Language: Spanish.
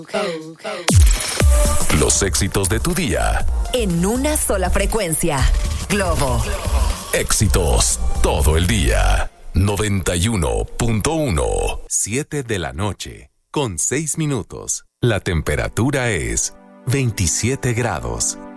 Los éxitos de tu día. En una sola frecuencia. Globo. Éxitos todo el día. 91.1. 7 de la noche. Con 6 minutos. La temperatura es 27 grados.